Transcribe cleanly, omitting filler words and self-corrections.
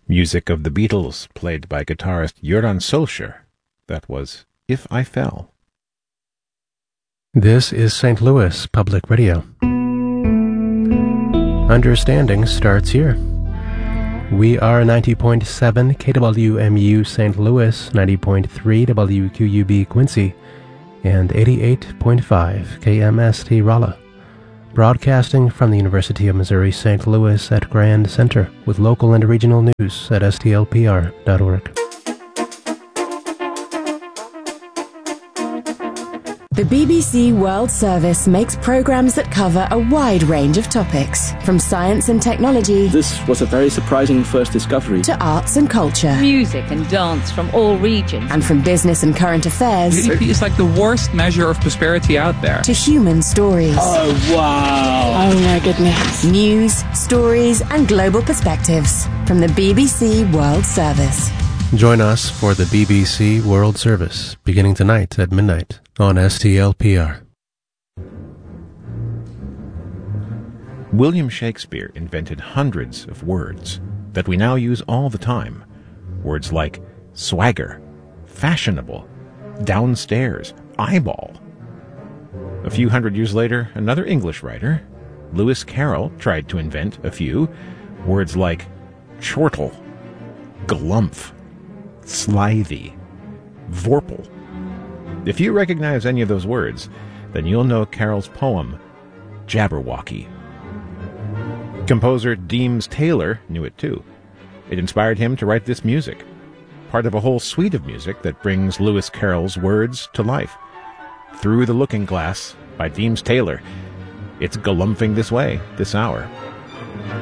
Music of the Beatles, played by guitarist Göran Solskjaer. That was If I Fell. This is St. Louis Public Radio. Understanding starts here. We are 90.7 KWMU St. Louis, 90.3 WQUB Quincy, and 88.5 KMST Rolla, broadcasting from the University of Missouri St. Louis at Grand Center, with local and regional news at stlpr.org. The BBC World Service makes programs that cover a wide range of topics, from science and technology. This was a very surprising first discovery. To arts and culture. Music and dance from all regions. And from business and current affairs. GDP is like the worst measure of prosperity out there. To human stories. Oh, wow. Oh, my goodness. News, stories, and global perspectives from the BBC World Service. Join us for the BBC World Service, beginning tonight at midnight on STLPR. William Shakespeare invented hundreds of words that we now use all the time. Words like swagger, fashionable, downstairs, eyeball. A few hundred years later, another English writer, Lewis Carroll, tried to invent a few. Words like chortle, glumph, slithy, vorpal. If you recognize any of those words, then you'll know Carroll's poem, Jabberwocky. Composer Deems Taylor knew it too. It inspired him to write this music, part of a whole suite of music that brings Lewis Carroll's words to life. Through the Looking Glass by Deems Taylor. It's galumphing this way, this hour.